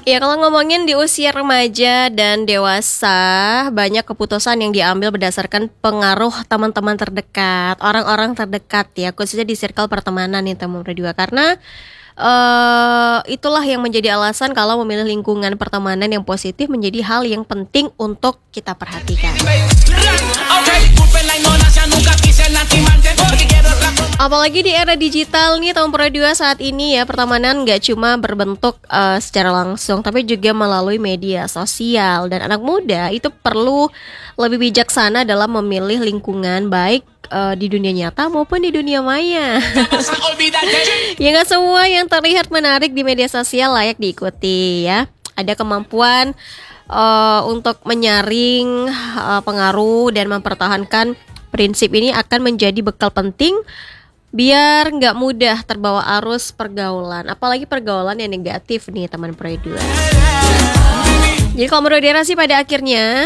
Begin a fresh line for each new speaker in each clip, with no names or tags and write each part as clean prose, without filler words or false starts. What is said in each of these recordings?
Ya, kalau ngomongin di usia remaja dan dewasa, banyak keputusan yang diambil berdasarkan pengaruh teman-teman terdekat, orang-orang terdekat ya, khususnya di circle pertemanan nih teman berdua. Karena itulah yang menjadi alasan kalau memilih lingkungan pertemanan yang positif menjadi hal yang penting untuk kita perhatikan. Apalagi di era digital nih tahun Pro 2 saat ini ya, pertemanan gak cuma berbentuk secara langsung, tapi juga melalui media sosial. Dan anak muda itu perlu lebih bijaksana dalam memilih lingkungan, baik di dunia nyata maupun di dunia maya. Ya, gak semua yang terlihat menarik di media sosial layak diikuti ya. Ada kemampuan untuk menyaring pengaruh dan mempertahankan prinsip ini akan menjadi bekal penting biar nggak mudah terbawa arus pergaulan, apalagi pergaulan yang negatif nih teman Pro 2. Jadi kalau menurut Dera sih pada akhirnya,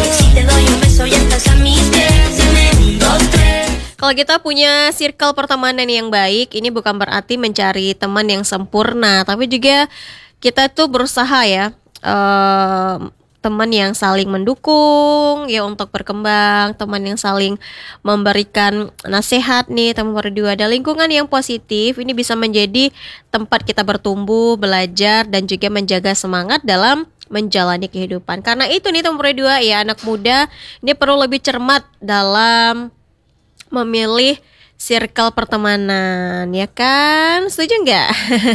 kalau kita punya circle pertemanan yang baik, ini bukan berarti mencari teman yang sempurna, tapi juga kita tuh berusaha ya, teman yang saling mendukung ya untuk berkembang, teman yang saling memberikan nasihat nih teman berdua. Dan lingkungan yang positif ini bisa menjadi tempat kita bertumbuh, belajar dan juga menjaga semangat dalam menjalani kehidupan. Karena itu nih teman berdua ya, anak muda ini perlu lebih cermat dalam memilih circle pertemanan, ya kan? Setuju nggak?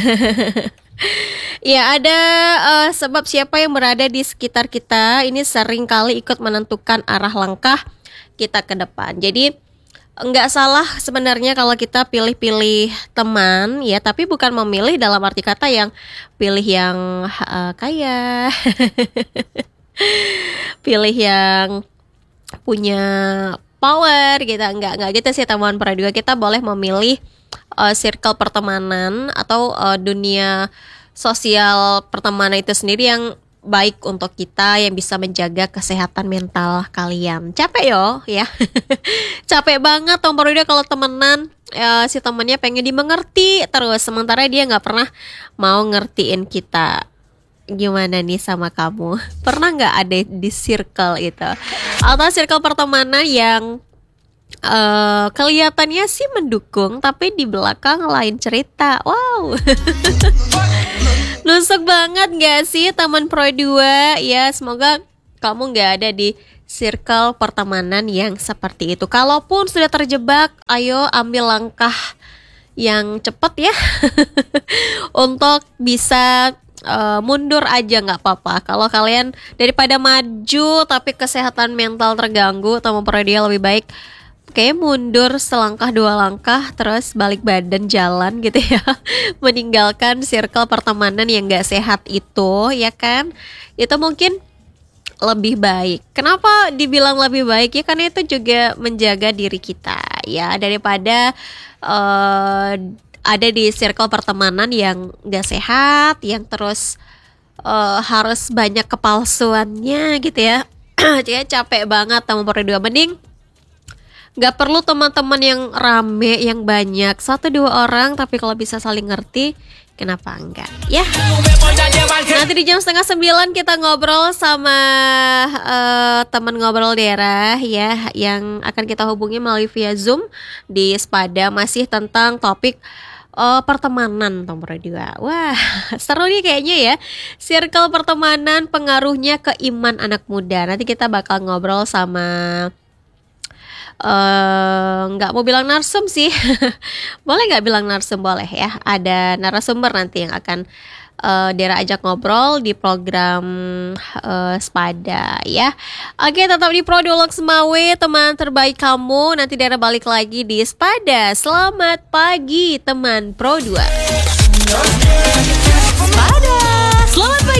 Ya, ada sebab siapa yang berada di sekitar kita ini sering kali ikut menentukan arah langkah kita ke depan. Jadi nggak salah sebenarnya kalau kita pilih-pilih teman ya, tapi bukan memilih dalam arti kata yang pilih yang kaya, pilih yang punya power gitu. Nggak gitu sih teman Pro 2. Kita boleh memilih circle pertemanan atau dunia sosial pertemanan itu sendiri yang baik untuk kita, yang bisa menjaga kesehatan mental kalian. Capek yo ya. Capek banget Tom Pro 2 kalau temenan si temennya pengen dimengerti terus, sementara dia nggak pernah mau ngertiin kita. Gimana nih sama kamu? Pernah nggak ada di circle itu atau circle pertemanan yang kelihatannya sih mendukung tapi di belakang lain cerita? Wow. Nusuk banget gak sih teman Pro 2? Ya, semoga kamu gak ada di circle pertemanan yang seperti itu. Kalaupun sudah terjebak, ayo ambil langkah yang cepat ya. Untuk bisa mundur aja gak apa-apa. Kalau kalian daripada maju tapi kesehatan mental terganggu, teman Pro 2 lebih baik kayak mundur selangkah dua langkah terus balik badan jalan gitu ya. Meninggalkan circle pertemanan yang gak sehat itu, ya kan? Itu mungkin lebih baik. Kenapa dibilang lebih baik ya? Karena itu juga menjaga diri kita ya, daripada ada di circle pertemanan yang gak sehat, yang terus harus banyak kepalsuannya gitu ya. Jadi capek banget teman Pro 2. Mending gak perlu teman-teman yang rame, yang banyak, 1-2 orang, tapi kalau bisa saling ngerti, kenapa enggak ya? Nanti di jam 8:30 kita ngobrol sama teman ngobrol Dera ya, yang akan kita hubungi melalui via Zoom di Spada, masih tentang topik pertemanan Tom Pro 2. Wah, seru nih kayaknya ya. Circle pertemanan pengaruhnya ke iman anak muda. Nanti kita bakal ngobrol sama nggak mau bilang narsum sih. Boleh nggak bilang narsum? Boleh ya. Ada narasumber nanti yang akan Dera ajak ngobrol di program Spada ya. Oke, tetap di Pro 2 Loksmawe, teman terbaik kamu. Nanti Dera balik lagi di Spada. Selamat pagi teman Pro 2. Spada. Selamat pagi.